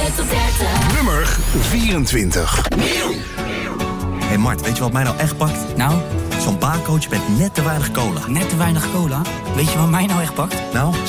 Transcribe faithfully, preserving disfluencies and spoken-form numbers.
tot dertig. Nummer vierentwintig. Hé hey Mart, weet je wat mij nou echt pakt? Nou? Zo'n baarcoach met net te weinig cola. Net te weinig cola? Weet je wat mij nou echt pakt? Nou?